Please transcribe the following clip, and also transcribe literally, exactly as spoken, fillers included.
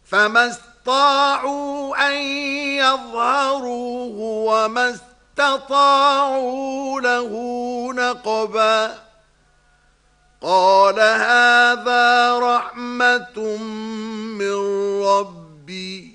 فما استطاعوا أن يظهروه وما استطاعوا له نقبا قال هذا رحمة من ربي